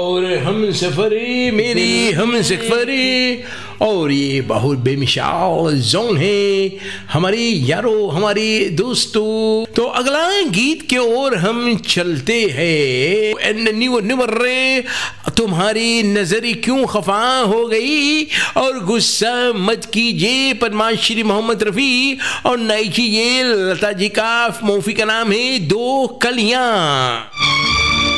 और हम सफरे मेरी हम सफरे, और ये बहुत बेमिसाल जोन है हमारी यारों, हमारी दोस्तों। तो अगला गीत के ओर हम चलते हैं। रे तुम्हारी नजर क्यों खफा हो गई, और गुस्सा मत कीजिए पद्माश्री मोहम्मद रफी, और नहीं कीजिए लता जी का मूवी का नाम है दो कलियां।